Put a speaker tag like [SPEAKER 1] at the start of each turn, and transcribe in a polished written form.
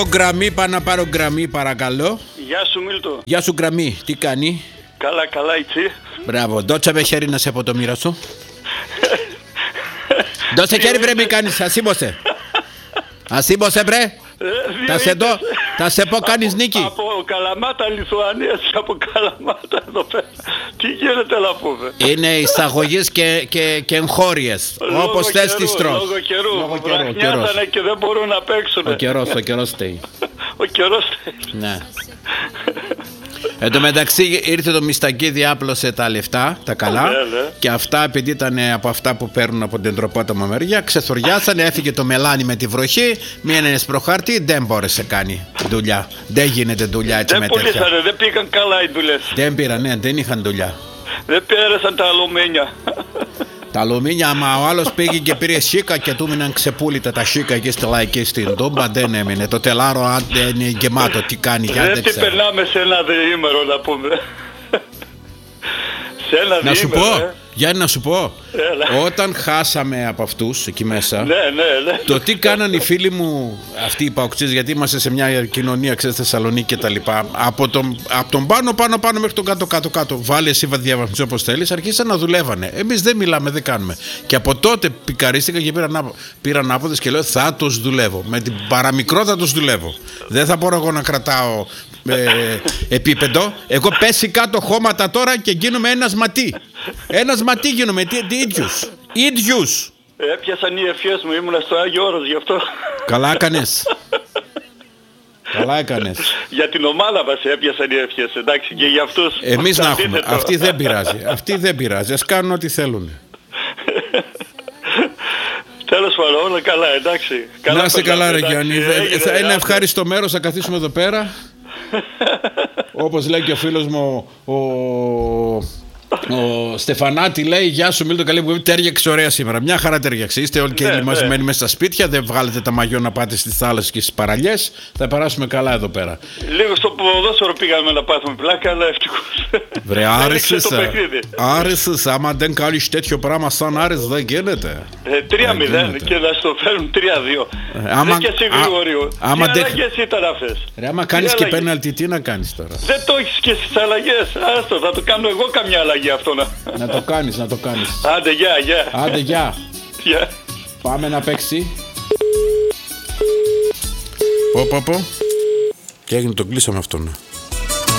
[SPEAKER 1] Γραμμή, πάω να πάρω γραμμή, παρακαλώ.
[SPEAKER 2] Γεια σου, Μίλτο.
[SPEAKER 1] Γεια σου, γραμμή, τι κάνει?
[SPEAKER 2] Καλά, καλά, έτσι.
[SPEAKER 1] Μπράβο, δώσε με χέρι να σε από το μοίρα σου. Δώσε χέρι, βρε, μη κάνεις, ασύμωσε. Ασύμωσε, βρε. Θα σε πω, κάνεις νίκη.
[SPEAKER 2] Από Καλαμάτα, Λιθουανία, από Καλαμάτα εδώ πέρα. Τι γίνεται να πούμε?
[SPEAKER 1] Είναι εισαγωγές και εγχώριες. Όπως θες τις τρως.
[SPEAKER 2] Λόγω καιρού. Βραχνιάζανε και δεν μπορούν να παίξουν.
[SPEAKER 1] Ο καιρός στέει.
[SPEAKER 2] Ο καιρός στέει.
[SPEAKER 1] Ναι. Εν τω μεταξύ ήρθε το Μιστακίδη, άπλωσε τα λεφτά, τα καλά,
[SPEAKER 2] ναι.
[SPEAKER 1] Και αυτά, επειδή ήταν από αυτά που παίρνουν από την τροπότομα μεριά, ξεθοριάσανε, έφυγε το μελάνι με τη βροχή, μείνανε σπροχάρτη, δεν μπόρεσε κάνει δουλειά. Δεν γίνεται δουλειά έτσι με τέτοια.
[SPEAKER 2] Δεν πουλήσανε, δεν πήγαν καλά οι δουλειές.
[SPEAKER 1] Δεν πήραν, ναι, δεν είχαν δουλειά.
[SPEAKER 2] Δεν πέρασαν τα αλουμίνια.
[SPEAKER 1] Τα αλουμίνια, άμα ο άλλος πήγε και πήρε σίκα και του μείναν ξεπούλητα τα σίκα εκεί στη λαϊκή στην Τούμπα, δεν έμεινε. Το τελάρο είναι γεμάτο, τι κάνει, για δεν
[SPEAKER 2] ξέρω. Δεν περνάμε σε ένα διήμερο να πούμε. Σε ένα διήμερο.
[SPEAKER 1] Να σου πω, Γιάννη, να σου πω. Όταν χάσαμε από αυτούς εκεί μέσα,
[SPEAKER 2] ναι.
[SPEAKER 1] Το τι κάνανε οι φίλοι μου αυτοί οι παοξείς, γιατί είμαστε σε μια κοινωνία, ξέρεις, Θεσσαλονίκη και τα λοιπά, από τον πάνω μέχρι τον κάτω, βάλε εσύ διαβαθμιστή όπως θέλεις, αρχίσαν να δουλεύανε. Εμείς δεν μιλάμε, δεν κάνουμε. Και από τότε πικαρίστηκα και πήραν άποδες και λέω θα τους δουλεύω. Με την παραμικρό θα τους δουλεύω. Δεν θα μπορώ εγώ να κρατάω επίπεδο. Εγώ πέσει κάτω χώματα τώρα και γίνομαι ένας ματί. Ένας ματί γίνομαι, ίδιους.
[SPEAKER 2] Έπιασαν οι ευχές μου, ήμουνα στο Άγιο Όρος γι' αυτό.
[SPEAKER 1] Καλά έκανες.
[SPEAKER 2] Για την ομάδα μας έπιασαν οι ευχές, εντάξει, και για αυτούς.
[SPEAKER 1] Εμείς να έχουμε, αυτοί δεν πειράζει, ας κάνουν ό,τι θέλουν.
[SPEAKER 2] Τέλος πάντων, όλα καλά, εντάξει.
[SPEAKER 1] Να είστε καλά, ρε Γιάννη. Θα είναι ευχάριστο μέρος, θα καθίσουμε εδώ πέρα. Όπως λέει και ο φίλος μου ο Στεφανάτη, λέει γεια σου Μίλτο, καλή που τέριαξε ωραία σήμερα. Μια χαρά τέριαξε. Είστε όλοι και μαζεμένοι μέσα στα σπίτια. Δεν βγάλετε τα μαγιό να πάτε στις θάλασσες και στις παραλιές. Θα περάσουμε καλά εδώ πέρα.
[SPEAKER 2] Λίγο στο ποδόσφαιρο πήγαμε να πάθουμε πλάκα, αλλά ευτυχώς.
[SPEAKER 1] Βρε, Άρεσες, άμα δεν κάνεις τέτοιο πράγμα σαν Άρες δεν γίνεται.
[SPEAKER 2] 3-0 και να στο φέρουν 3-2. Δεν και εσύ Γρηγορίου. Τι αλλαγές ήταν αυτές?
[SPEAKER 1] Ρε, άμα κάνεις και πέναλτι, τι να κάνεις τώρα?
[SPEAKER 2] Δεν το έχεις και στις αλλαγές. Άστο, θα το κάνω εγώ καμιά αλλαγή αυτό
[SPEAKER 1] να το κάνεις.
[SPEAKER 2] Άντε,
[SPEAKER 1] γεια. Πάμε να παίξει. Πω. Και έγινε, το κλείσαμε αυτόν.